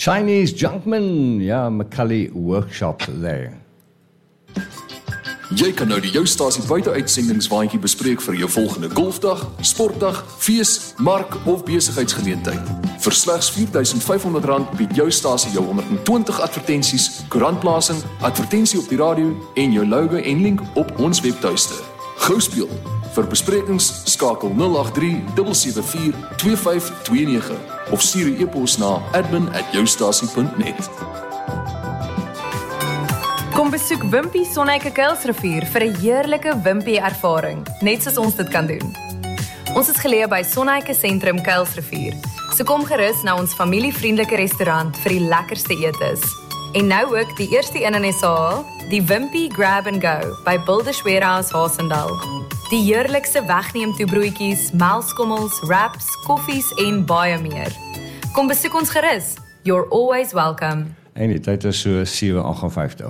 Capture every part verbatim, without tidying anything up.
Chinese Junkman, ja, Macaulay Workshop there. Jy kan nou die jou stasie buite-uitsendingswaandjie bespreek vir jou volgende golfdag, sportdag, fees, mark of besigheidsgeleentheid. Vir slegs vier duisend vyf honderd rand bied jou stasie jou honderd en twintig advertensies, koerantplasing, advertensie op die radio en jou logo en link op ons webtuiste. Gou speel. Vir besprekings skakel nul agt drie sewe sewe vier twee vyf twee nege of stuur 'n e-pos na admin at joustasie punt net. Kom besoek Wimpy Sonneke Kuilsrivier vir 'n heerlike Wimpy ervaring, net soos ons dit kan doen. Ons is geleë by Sonneke Sentrum Kuilsrivier, so kom gerus na ons familievriendelike restaurant vir die lekkerste etes. En nou ook die eerste een in S A, die Wimpy Grab and Go by Builders Warehouse Haasendal. Die heerlikste wegneemtoebroodjies, melkskommels, wraps, koffies en baie meer. Kom besoek ons gerus. You're always welcome. En die tyd is so sewe agtenvyftig.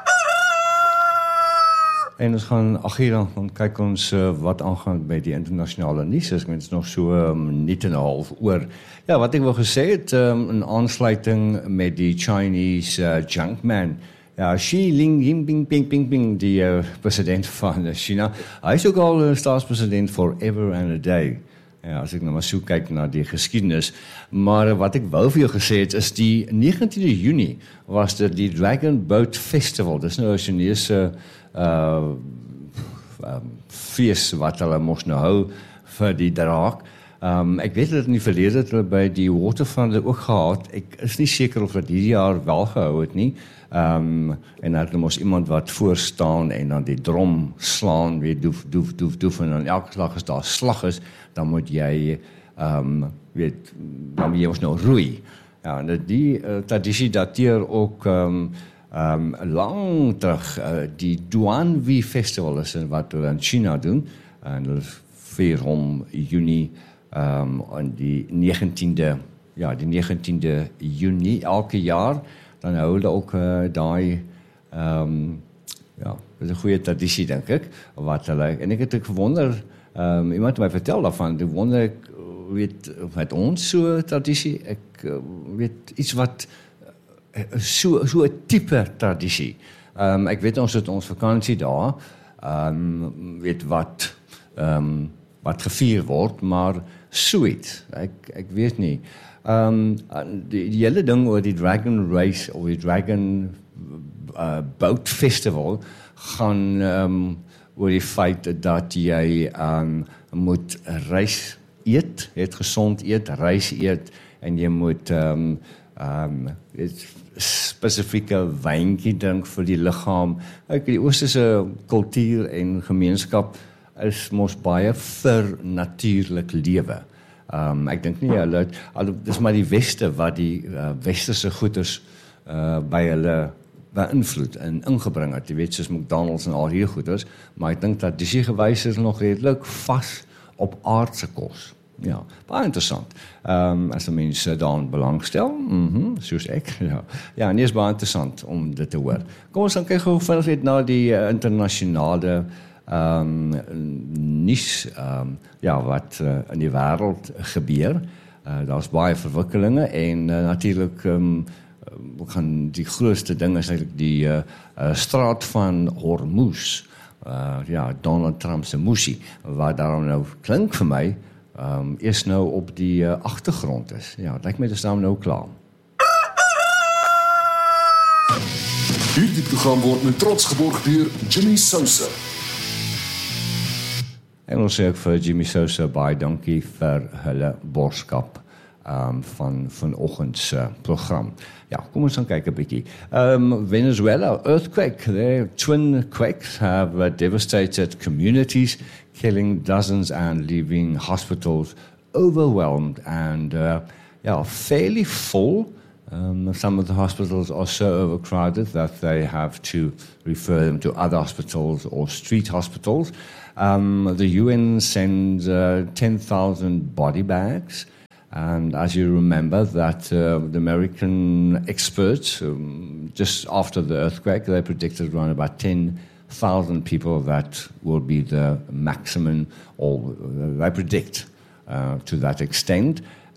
En ons gaan, ag hier dan, dan kyk ons uh, wat aangaan by die internasionale nuus. Ek mens nog so 'n um, minuut en 'n half oor. Ja, wat ek wou gesê het, um, in aansluiting met die Chinese uh, Junkman. Ja, Xi Jinping, Ping, Ping, Ping, die uh, president van China. Hy is ook al uh, staatspresident forever and a day. Ja, as ek nou maar so kyk na die geskiedenis. Maar wat ek wou vir jou gesê het, is die negentiende Junie was dit die Dragon Boat Festival. Dis nou 'n Chinese uh, um, fees wat hulle mos nou hou vir die draak. Um, ek weet dat in die verlede het hulle by die Waterfront ook gehad. Ek is nie seker of dit hierdie jaar wel gehou het nie. Um, en dan het er mos iemand wat voor staan en dan die drom slaan, weer doef, doef, doef, doef, en dan elke slag as daar slag is, dan moet jy, um, weet, dan moet jy ons nou roei. Ja, en die uh, tradisie dateer ook um, um, lang terug, uh, die Duanwi Festival is wat we in China doen, en dat is vier om Junie, um, en die negentiende, ja, die negentiende Junie elke jaar, dan hou hulle ook uh, daai, um, ja, dit is 'n goeie tradisie, dink ek, wat hulle, en ek het ek gewonder, um, iemand het my vertel daarvan, ek wonder, ek weet, met ons so tradisie, ek uh, weet, iets wat, uh, so, so 'n tipe tradisie, um, ek weet ons het ons vakansie daar, um, weet wat, um, wat gevier word, maar sweet, ek, ek weet nie, Um, die, die hele ding oor die Dragon Race of die Dragon uh, Boat Festival gaan um, oor die feit dat jy um, moet rys eet, het gesond eet, rys eet en jy moet um, um, spesifieke wyntjie drink vir die liggaam. Ek, die Oosterse kultuur en gemeenskap is mos baie vir natuurlik lewe. Um, ek dink nie, hulle, hulle, dis maar die Weste wat die uh, Westerse goeders uh, by hulle beïnvloed en ingebring het, jy weet, soos McDonald's en al hier goeders, maar ek dink dat die gewys is nog redelik vas op aardse kos. Ja, baie interessant. Um, as 'n mens daaraan belangstel, mm-hmm, soos ek, ja. Ja, en dit is baie interessant om dit te hoor. Kom ons dan kyk gou vinnig na die uh, internasionale Um, nuus, um, ja, wat uh, in die wêreld gebeur. Uh, Daar's baie verwikkelinge en uh, natuurlik um, gaan die grootste ding is eintlik die uh, uh, straat van Hormuz. Uh, ja, Donald Trump se musie, wat daarom nou klink vir my, um, eers nou op die uh, agtergrond is. Ja, dit lyk my dis nou nou klaar. Hierdie program word met trots geborg deur Jimmy Sousa. En ons sê ook vir Jimmy Sousa baie dankie vir hulle borskap um, van vanoggend se program. Ja, kom ons dan kyk 'n bietjie. Um, Venezuela earthquake, their twin quakes have uh, devastated communities, killing dozens and leaving hospitals overwhelmed and uh, yeah, fairly full. Um, some of the hospitals are so overcrowded that they have to refer them to other hospitals or street hospitals. Um, the U N sends uh, ten thousand body bags, and as you remember that uh, the American experts, um, just after the earthquake, they predicted around about ten thousand people that will be the maximum, or uh, they predict uh, to that extent.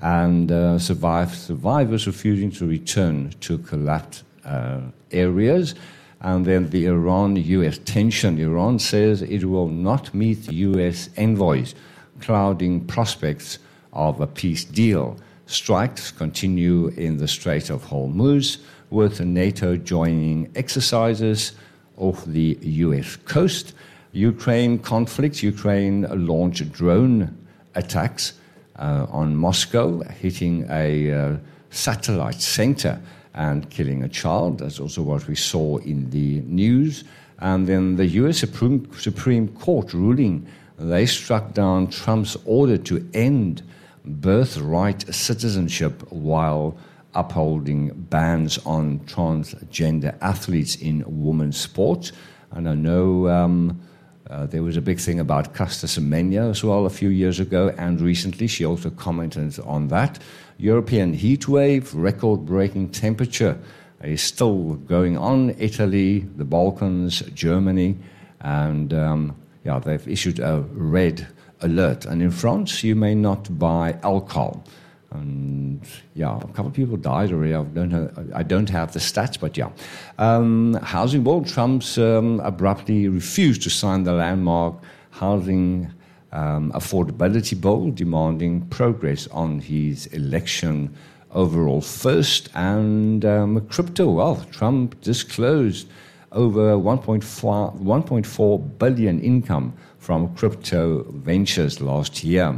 and uh, survive, survivors refusing to return to collapsed uh, areas. And then the Iran-U S tension. Iran says it will not meet U S envoys, clouding prospects of a peace deal. Strikes continue in the Strait of Hormuz, with NATO joining exercises off the U S coast. Ukraine conflict. Ukraine launched drone attacks uh, on Moscow, hitting a uh, satellite center and killing a child. That's also what we saw in the news. And then the U S Supreme, Supreme Court ruling, they struck down Trump's order to end birthright citizenship while upholding bans on transgender athletes in women's sports. And I know um, uh, there was a big thing about Caster Semenya as well a few years ago, and recently she also commented on that. European heat wave, record-breaking temperature is still going on. Italy, the Balkans, Germany, and um, yeah, they've issued a red alert. And in France, you may not buy alcohol. And yeah, a couple of people died already. I don't have, I don't have the stats, but yeah. Um, housing bill, Trump's um, abruptly refused to sign the landmark housing Um, affordability bill, demanding progress on his election overall first. And um, crypto wealth, Trump disclosed over one point four billion income from crypto ventures last year.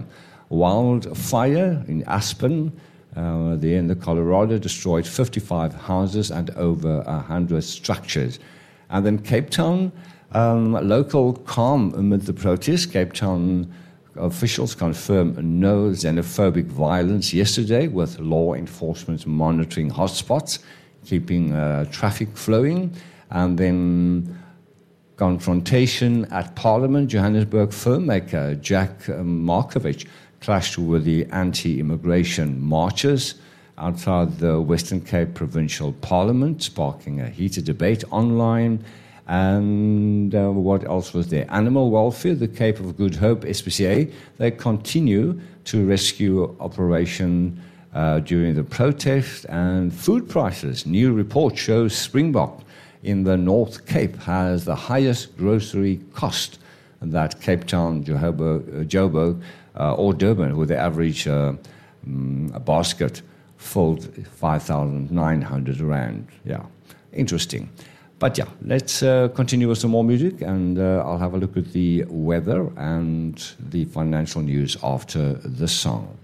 Wildfire in Aspen, uh, there in the Colorado, destroyed fifty-five houses and over one hundred structures. And then Cape Town, Um, local calm amid the protests. Cape Town officials confirmed no xenophobic violence yesterday, with law enforcement monitoring hotspots, keeping uh, traffic flowing. And then confrontation at Parliament. Johannesburg filmmaker Jack Markovic clashed with the anti-immigration marchers outside the Western Cape Provincial Parliament, sparking a heated debate online. And uh, what else was there? Animal welfare, the Cape of Good Hope, S P C A, they continue to rescue operation uh, during the protest. And food prices, new report shows Springbok in the North Cape has the highest grocery cost that Cape Town, Joburg, uh, Joburg uh, or Durban, with the average uh, um, a basket filled five thousand nine hundred rand. Yeah, interesting. But yeah, let's uh, continue with some more music, and uh, I'll have a look at the weather and the financial news after this song.